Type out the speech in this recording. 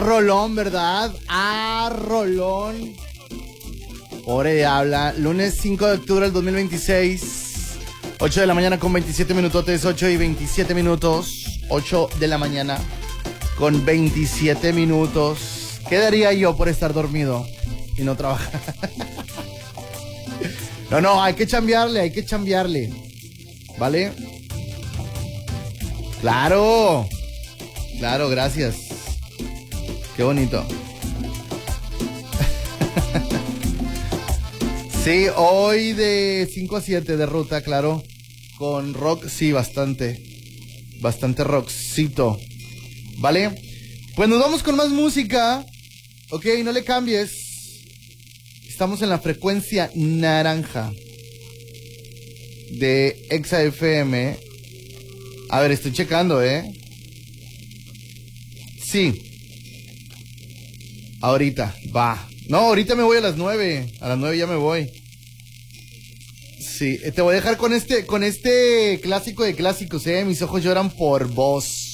rolón, ¿verdad? Rolón. Pobre diabla. Lunes 5 de octubre del 2026. 8 de la mañana con 27 minutotes. 8 y 27 minutos. 8 de la mañana con 27 minutos. ¿Qué daría yo por estar dormido y no trabajar? No, hay que chambearle. ¿Vale? Claro, gracias. Qué bonito. Sí, hoy de 5 a 7 de ruta, claro. Con rock, sí, bastante rockcito. ¿Vale? Pues nos vamos con más música. Ok, no le cambies. Estamos en la frecuencia naranja de Exa FM. A ver, estoy checando, Sí. Ahorita, va. No, ahorita me voy a las 9. A las 9 ya me voy. Sí, te voy a dejar con este clásico de clásicos, Mis ojos lloran por vos.